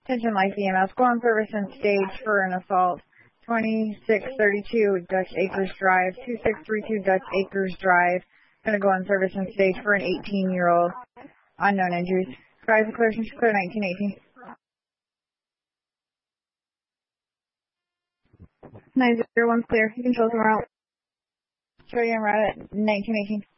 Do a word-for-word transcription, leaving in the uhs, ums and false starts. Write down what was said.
Attention life E M S. Go on service and stage for an assault. twenty-six thirty-two Dutch Acres Drive. two six three two Dutch Acres Drive. Gonna go on service and stage for an eighteen-year-old. Unknown injuries. Drive clear, clear nineteen eighteen. nine zero one's clear. You can show us around. Show you en route at nineteen eighteen.